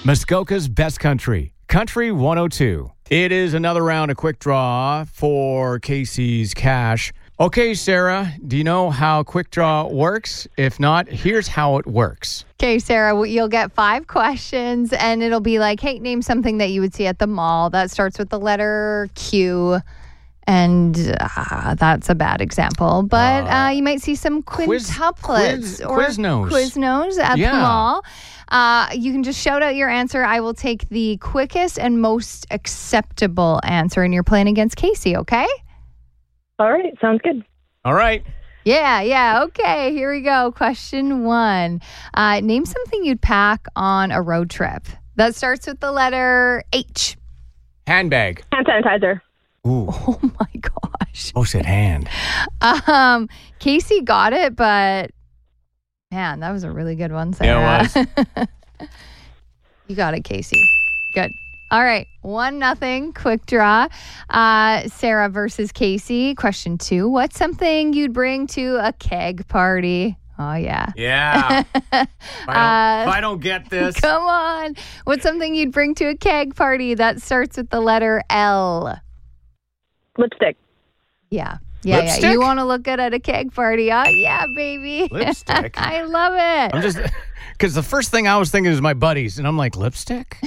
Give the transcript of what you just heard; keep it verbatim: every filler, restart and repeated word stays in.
Muskoka's Best Country, Country one oh two. It is another round of Quick Draw for Casey's Cash. Okay, Sarah, do you know how Quick Draw works? If not, here's how it works. Okay, Sarah, well, you'll get five questions, and it'll be like, hey, name something that you would see at the mall. That starts with the letter Q, and uh, that's a bad example. But uh, uh, you might see some quintuplets quiz, or Quiznos. Quiznos at Yeah. the mall. Uh, you can just shout out your answer. I will take the quickest and most acceptable answer, and you're playing against Casey, okay? All right, sounds good. All right. Yeah, yeah. Okay, here we go. Question one. Uh, name something you'd pack on a road trip. That starts with the letter H. Handbag. Hand sanitizer. Ooh. Oh, my gosh. Oh, said hand. Um, Casey got it, but man, that was a really good one, Sarah. Yeah, it was. You got it, Casey. Good. All right, one nothing. Quick draw. Uh, Sarah versus Casey. Question two. What's something you'd bring to a keg party? Oh, yeah. Yeah. If I, don't, Uh, if I don't get this. Come on. What's something you'd bring to a keg party that starts with the letter L? Lipstick. Yeah. Yeah, Lipstick? yeah. You want to look good at a keg party? Oh, yeah, baby. Lipstick? I love it. I'm just, because the first thing I was thinking is my buddies, and I'm like, lipstick?